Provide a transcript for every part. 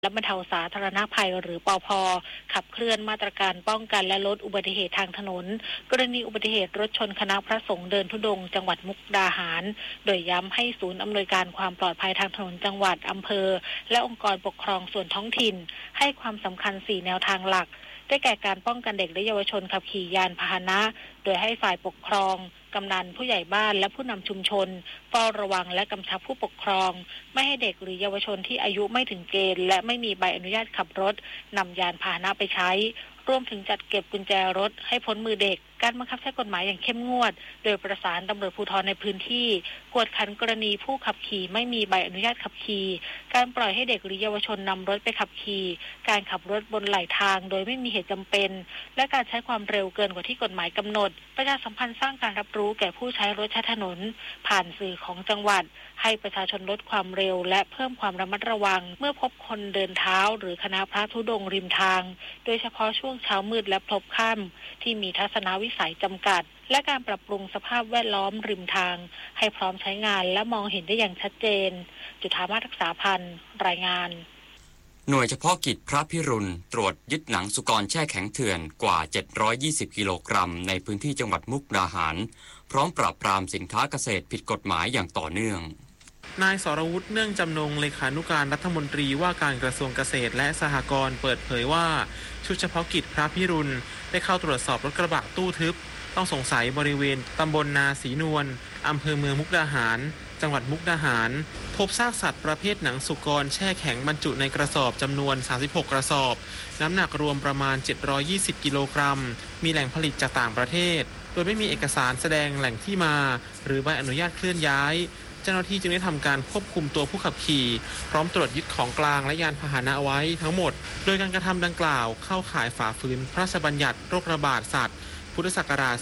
และบรรเทาสาธารณภัยหรือปภ.ขับเคลื่อนมาตรการป้องกันและลดอุบัติเหตุทางถนนกรณีอุบัติเหตุรถชนคณะพระสงฆ์เดินธุดงค์จังหวัดมุกดาหารโดยย้ำให้ศูนย์อำนวยการความปลอดภัยทางถนนจังหวัดอำเภอและองค์กรปกครองส่วนท้องถิ่นให้ความสำคัญ4แนวทางหลักได้แก่การป้องกันเด็กและเยาวชนขับขี่ยานพาหนะโดยให้ฝ่ายปกครองกำนันผู้ใหญ่บ้านและผู้นำชุมชนเฝ้าระวังและกำชับผู้ปกครองไม่ให้เด็กหรือเยาวชนที่อายุไม่ถึงเกณฑ์และไม่มีใบอนุญาตขับรถนำยานพาหนะไปใช้รวมถึงจัดเก็บกุญแจรถให้พ้นมือเด็กการบังคับใช้กฎหมายอย่างเข้มงวดโดยประสานตำรวจภูธรในพื้นที่กวดขันกรณีผู้ขับขี่ไม่มีใบอนุญาตขับขี่การปล่อยให้เด็กหรือเยาวชนนำรถไปขับขี่การขับรถบนไหลทางโดยไม่มีเหตุจำเป็นและการใช้ความเร็วเกินกว่าที่กฎหมายกำหนดประชาสัมพันธ์สร้างการรับรู้แก่ผู้ใช้รถใช้ถนนผ่านสื่อของจังหวัดให้ประชาชนลดความเร็วและเพิ่มความระมัดระวังเมื่อพบคนเดินเท้าหรือคณะพระธุดงค์ริมทางโดยเฉพาะช่วงเช้ามืดและพลบค่ำที่มีทัศนวิสัยจำกัดและการปรับปรุงสภาพแวดล้อมริมทางให้พร้อมใช้งานและมองเห็นได้อย่างชัดเจนจุฑามาศรักษาพันธ์รายงานหน่วยเฉพาะกิจพระพิรุณตรวจยึดหนังสุกรแช่แข็งเถื่อนกว่า720กิโลกรัมในพื้นที่จังหวัดมุกดาหารพร้อมปราบปรามสินค้าเกษตรผิดกฎหมายอย่างต่อเนื่องนายสรวุฒิเนื่องจำนงเลขานุการรัฐมนตรีว่าการกระทรวงเกษตรและสหกรณ์เปิดเผยว่าชุดเฉพาะกิจพระพิรุณได้เข้าตรวจสอบรถกระบะตู้ทึบต้องสงสัยบริเวณตำบลนาศรีนวลอำเภอเมืองมุกดาหารจังหวัดมุกดาหารพบซากสัตว์ประเภทหนังสุกรแช่แข็งบรรจุในกระสอบจำนวน36กระสอบน้ำหนักรวมประมาณ720กิโลกรัมมีแหล่งผลิตจากต่างประเทศโดยไม่มีเอกสารแสดงแหล่งที่มาหรือใบอนุญาตเคลื่อนย้ายเจ้าหน้าที่จึงได้ทำการควบคุมตัวผู้ขับขี่พร้อมตรวจยึดของกลางและยานพาหนะไว้ทั้งหมดโดยการกระทำดังกล่าวเข้าข่ายฝ่าฝืนพระราชบัญญัติโรคระบาดสัตว์พุทธศักราช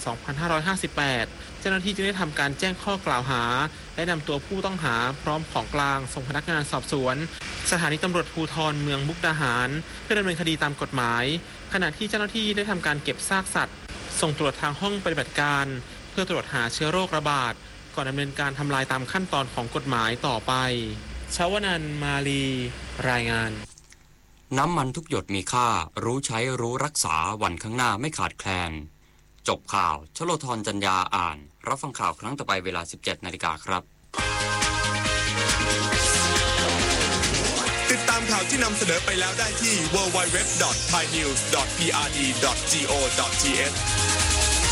2558 เจ้าหน้าที่จึงได้ทำการแจ้งข้อกล่าวหาและนำตัวผู้ต้องหาพร้อมของกลางส่งพนักงานสอบสวนสถานีตำรวจภูธรเมืองมุกดาหารเพื่อดำเนินคดีตามกฎหมายขณะที่เจ้าหน้าที่ได้ทำการเก็บซากสัตว์ส่งตรวจทางห้องปฏิบัติการเพื่อตรวจหาเชื้อโรคระบาดก่อนดำเนินการทำลายตามขั้นตอนของกฎหมายต่อไปชวนันท์มาลีรายงานน้ำมันทุกหยดมีค่ารู้ใช้รู้รักษาวันข้างหน้าไม่ขาดแคลนจบข่าวชโลธรจัญญาอ่านรับฟังข่าวครั้งต่อไปเวลา 17:00 น.ครับติดตามข่าวที่นำเสนอไปแล้วได้ที่ www.thainews.prd.go.th